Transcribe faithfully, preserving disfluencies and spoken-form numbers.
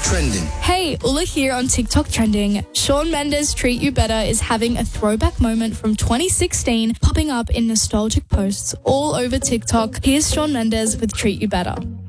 Trending. Hey, Ulla here on TikTok Trending. Shawn Mendes' Treat You Better is having a throwback moment from twenty sixteen popping up in nostalgic posts all over TikTok. Here's Shawn Mendes with Treat You Better.